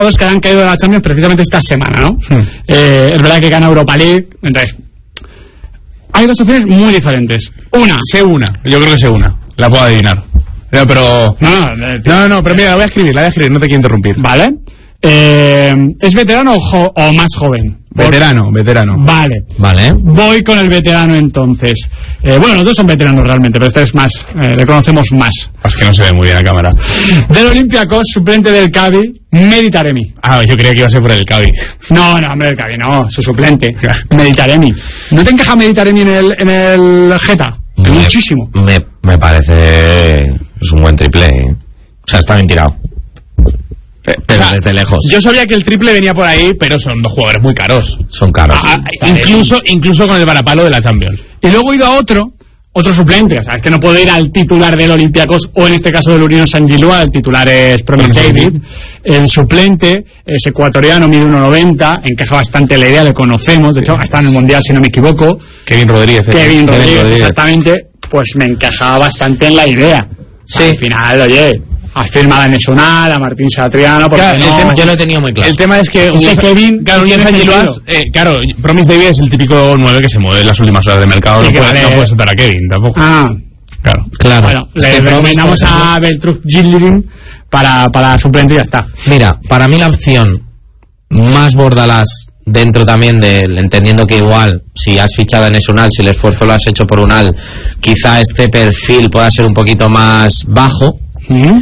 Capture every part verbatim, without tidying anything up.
Todos que han caído de la Champions precisamente esta semana, ¿no? Sí. Eh, es verdad que gana Europa League, entonces hay dos opciones muy diferentes. Una, sé una, yo creo que sé una, la puedo adivinar. No, pero no, no, no, no, pero mira, la voy a escribir, la voy a escribir, no te quiero interrumpir. Vale. Eh, ¿Es veterano o, jo- o más joven? Veterano, Por... veterano. Vale. Vale. Voy con el veterano entonces. Eh, bueno, los dos son veteranos realmente, pero este es más, eh, le conocemos más. Es que no se ve muy bien a cámara. Del Olympiacos, suplente del Cavi, Mehdi Taremi. Ah, yo creía que iba a ser por el Cavi. No, no, hombre, el Cavi no, su suplente. Mehdi Taremi. ¿No te encaja Mehdi Taremi en el, en el Geta? Me, muchísimo. Me, me parece... Es un buen triple, ¿eh? O sea, está bien tirado. Pero o sea, desde lejos. Yo sabía que el triple venía por ahí, pero son dos jugadores muy caros. Son caros. Ah, incluso, incluso con el varapalo de la Champions. Y luego he ido a otro, otro suplente. O sea, es que no puedo ir al titular del Olympiacos, o en este caso del Unión Saint-Gilloise, el titular es Promise David. El suplente es ecuatoriano, mide uno noventa, encaja bastante la idea, le conocemos. De hecho, ha estado en el Mundial, si no me equivoco. Kevin Rodríguez. Kevin, Kevin Rodríguez, Rodríguez, exactamente. Pues me encajaba bastante en la idea. Sí. Al final, oye... Has firmado a Nesunal, a Martín Satriano, porque claro, no... el tema, yo lo he tenido muy claro. El tema es que un Kevin, claro, Unión Saint-Gilloise, eh, claro, Promise David es el típico nueve que se mueve en las últimas horas de mercado, no puede, vale. no puede soltar a Kevin tampoco. Ah, claro. Claro. Bueno, es le recomendamos a Beltruk Gillirin para, para suplente y ya está. Mira, para mí la opción más Bordalás dentro también del, entendiendo que igual si has fichado en Nesunal, si el esfuerzo lo has hecho por Unal, quizá este perfil pueda ser un poquito más bajo. ¿Mm?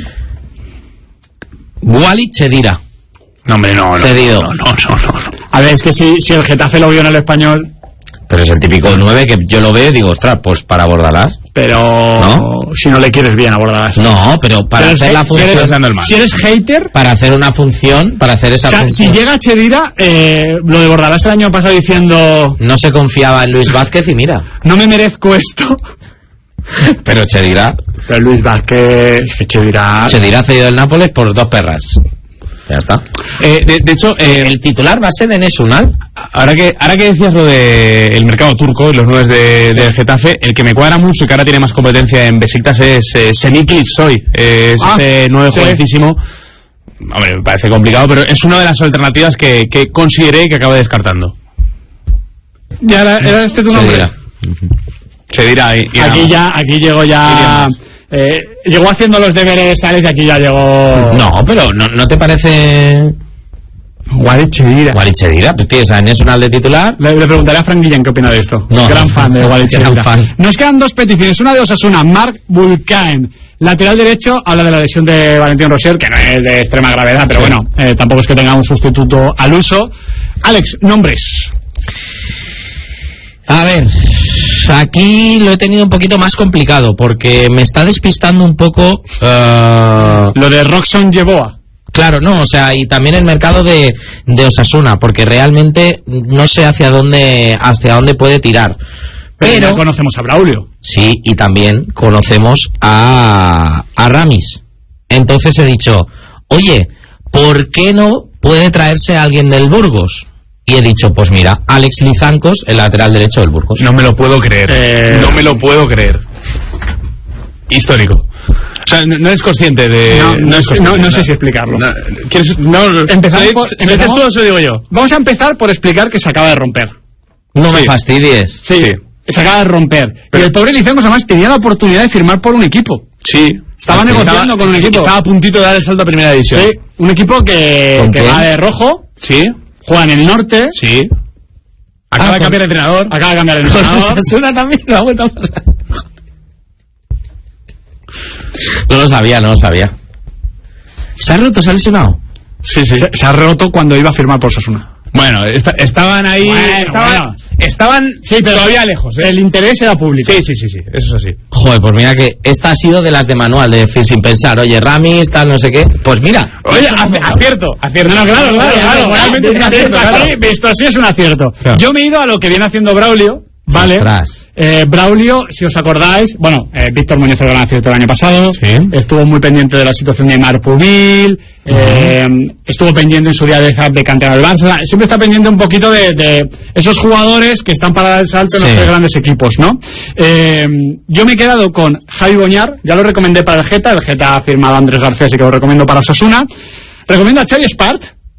Walid Chedira. No, hombre, no, no. Cedido. No, no, no, no, no. A ver, es que si, si el Getafe lo vio en el Español... Pero es el típico nueve que yo lo veo y digo, ostras, pues para Bordalás. Pero... ¿No? Si no le quieres bien a Bordalás. No, pero para si hacer la función... Si eres, si eres hater... Para hacer una función, para hacer esa o sea, función... si llega Chedira, eh, lo de Bordalás el año pasado diciendo... No se confiaba en Luis Vázquez y mira. No me merezco esto... Pero Chedira... Pero Luis Vázquez... Que Chedira... Chedira ha cedido el Nápoles por dos perras. Ya está. Eh, de, de hecho, eh, el titular va a ser de Nesunal. Ahora que ahora que decías lo del de mercado turco y los nueve de, del Getafe, el que me cuadra mucho y que ahora tiene más competencia en Besiktas es eh, Semih Kılıçsoy. Eh, es ah, este nueve sí. jovencísimo. Hombre, me parece complicado, pero es una de las alternativas que, que consideré y que acabo descartando. ¿Ya era, era este tu nombre? Se dirá. Y, y aquí no. ya, aquí llegó ya... Eh, llegó haciendo los deberes, Alex, y aquí ya llegó... No, pero ¿no, no te parece...? Walid Chedira. Walid Chedira, tú tienes a Nesunal de titular. Le, le preguntaré a Frank Guillén qué opina de esto. No, gran no, fan de Walid Chedira. Fan. Nos quedan dos peticiones. Una de Osasuna, Marc Vulcaen. Lateral derecho, habla de la lesión de Valentín Rosier, que no es de extrema gravedad, pero sí. bueno, eh, tampoco es que tenga un sustituto al uso. Alex, nombres. A ver, aquí lo he tenido un poquito más complicado, porque me está despistando un poco... Uh... Lo de Roxon Yeboah. Claro, no, o sea, y también el mercado de, de Osasuna, porque realmente no sé hacia dónde, hacia dónde puede tirar. Pero, Pero ya conocemos a Braulio. Sí, y también conocemos a, a Ramis. Entonces he dicho, oye, ¿por qué no puede traerse a alguien del Burgos? Y he dicho, pues mira, Alex Lizancos, el lateral derecho del Burgos. No me lo puedo creer. Eh... No me lo puedo creer. Histórico. O sea, no, no eres consciente de... No, no, es consciente, no, no sé si explicarlo. No, ¿quieres, no, empezamos por, empezamos, tú o eso digo yo? Vamos a empezar por explicar que se acaba de romper. No sí. me fastidies. Sí, sí, se acaba de romper. Pero y el pobre Lizancos además tenía la oportunidad de firmar por un equipo. Sí. Estaba sí, negociando estaba, con un equipo. Estaba a puntito de dar el salto a primera división. Sí, un equipo que, que va de rojo. Sí. Juega en el norte. Sí. Acaba ah, de cambiar de entrenador. Acaba de cambiar de entrenador. Osasuna también lo ha vuelto a pasar. No lo sabía, no lo sabía. ¿Se ha roto? ¿Se ha lesionado? Sí, sí. Se, se ha roto cuando iba a firmar por Osasuna. Bueno, esta, estaban ahí... Bueno, estaban, bueno. estaban sí, pero todavía lejos. ¿eh? El interés era público. Sí, sí, sí, sí. Eso es así. Joder, pues mira que esta ha sido de las de manual, de decir sin pensar, oye, Ramis, tal, no sé qué. Pues mira. Oye, acierto, acierto. No, no, claro, claro, claro. Realmente es un acierto. Visto así es un acierto. Claro. Yo me he ido a lo que viene haciendo Braulio. Vale, eh, Braulio, si os acordáis, bueno, eh, Víctor Muñoz el gran acierto el año pasado, sí. Estuvo muy pendiente de la situación de Marpubil, uh-huh. eh, estuvo pendiente en su día de, de cantera del Barça, siempre está pendiente un poquito de, de esos jugadores que están para dar el salto en sí. los tres grandes equipos, ¿no? Eh, yo me he quedado con Javi Boñar, ya lo recomendé para el Geta, el Geta ha firmado a Andrés García, así que lo recomiendo para Osasuna. Recomiendo a Xavi Espart,